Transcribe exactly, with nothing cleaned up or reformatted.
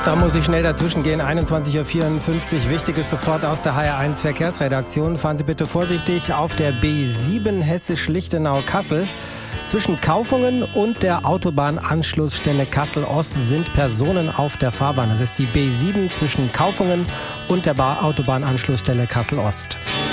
Da muss ich schnell dazwischen gehen. einundzwanzig Uhr vierundfünfzig. Wichtiges sofort aus der H R eins Verkehrsredaktion. Fahren Sie bitte vorsichtig auf der B sieben Hessisch-Lichtenau-Kassel. Zwischen Kaufungen und der Autobahnanschlussstelle Kassel-Ost sind Personen auf der Fahrbahn. Das ist die B sieben zwischen Kaufungen und der Autobahnanschlussstelle Kassel-Ost.